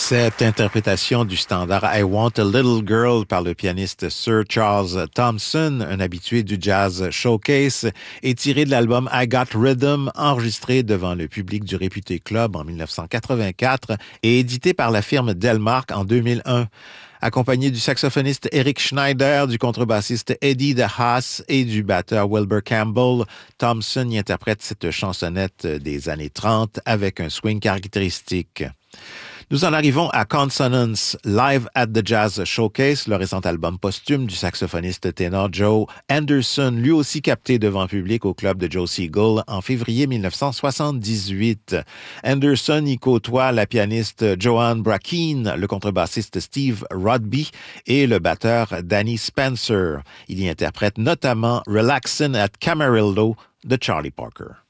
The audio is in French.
Cette interprétation du standard I Want a Little Girl par le pianiste Sir Charles Thompson, un habitué du Jazz Showcase, est tirée de l'album I Got Rhythm, enregistré devant le public du réputé club en 1984 et édité par la firme Delmark en 2001. Accompagné du saxophoniste Eric Schneider, du contrebassiste Eddie DeHaas et du batteur Wilbur Campbell, Thompson y interprète cette chansonnette des années 30 avec un swing caractéristique. Nous en arrivons à Consonance, Live at the Jazz Showcase, le récent album posthume du saxophoniste ténor Joe Anderson, lui aussi capté devant public au club de Joe Siegel en février 1978. Anderson y côtoie la pianiste Joanne Brackeen, le contrebassiste Steve Rodby et le batteur Danny Spencer. Il y interprète notamment Relaxin' at Camarillo de Charlie Parker.